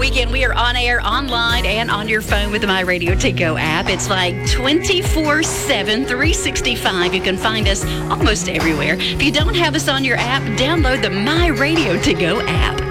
weekend. We are on air, online, and on your phone with the My Radio To Go app. It's like 24/7, 365. You can find us almost everywhere. If you don't have us on your app, download the My Radio To Go app.